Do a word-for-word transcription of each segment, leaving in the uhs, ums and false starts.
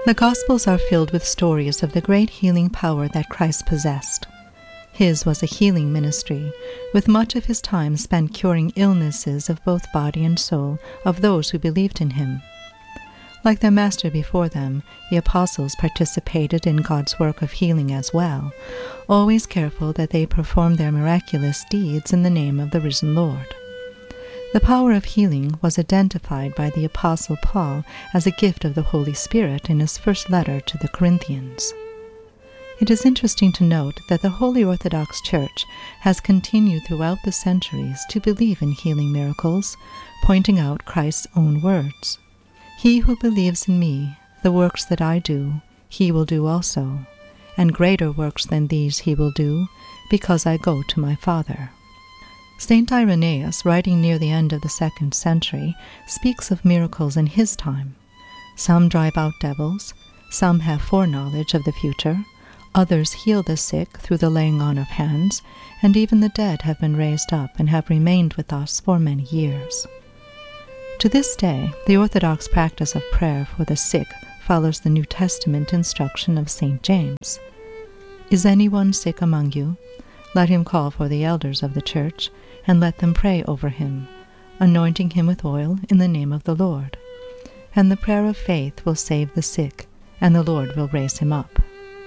The Gospels are filled with stories of the great healing power that Christ possessed. His was a healing ministry, with much of his time spent curing illnesses of both body and soul of those who believed in him. Like their master before them, the apostles participated in God's work of healing as well, always careful that they performed their miraculous deeds in the name of the risen Lord. The power of healing was identified by the Apostle Paul as a gift of the Holy Spirit in his first letter to the Corinthians. It is interesting to note that the Holy Orthodox Church has continued throughout the centuries to believe in healing miracles, pointing out Christ's own words. "He who believes in me, the works that I do, he will do also, and greater works than these he will do, because I go to my Father." Saint Irenaeus, writing near the end of the second century, speaks of miracles in his time. Some drive out devils, some have foreknowledge of the future, others heal the sick through the laying on of hands, and even the dead have been raised up and have remained with us for many years. To this day, the Orthodox practice of prayer for the sick follows the New Testament instruction of Saint James. "Is anyone sick among you? Let him call for the elders of the church, and let them pray over him, anointing him with oil in the name of the Lord. And the prayer of faith will save the sick, and the Lord will raise him up."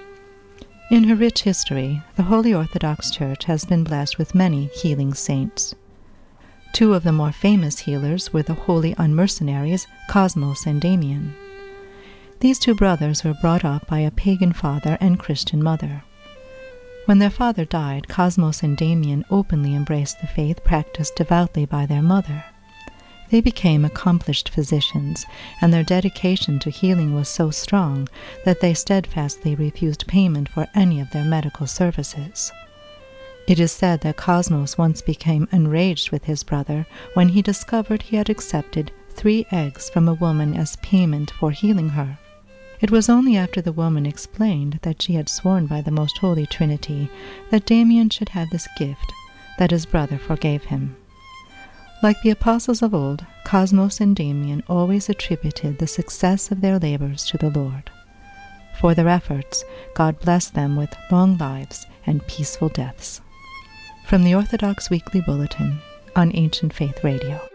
In her rich history, the Holy Orthodox Church has been blessed with many healing saints. Two of the more famous healers were the holy unmercenaries Cosmos and Damian. These two brothers were brought up by a pagan father and Christian mother. When their father died, Cosmos and Damian openly embraced the faith practiced devoutly by their mother. They became accomplished physicians, and their dedication to healing was so strong that they steadfastly refused payment for any of their medical services. It is said that Cosmos once became enraged with his brother when he discovered he had accepted three eggs from a woman as payment for healing her. It was only after the woman explained that she had sworn by the Most Holy Trinity that Damian should have this gift that his brother forgave him. Like the apostles of old, Cosmos and Damian always attributed the success of their labors to the Lord. For their efforts, God blessed them with long lives and peaceful deaths. From the Orthodox Weekly Bulletin on Ancient Faith Radio.